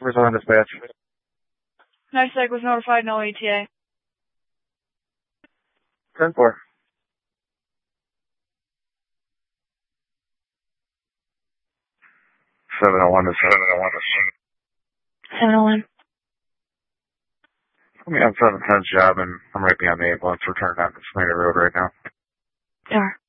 Resort dispatch. NICESEC was notified, no ETA. 10-4. Seven oh one to 701. I'm on 710's job, and I'm right behind the ambulance. We're turning on the Snyder Road right now. Sure.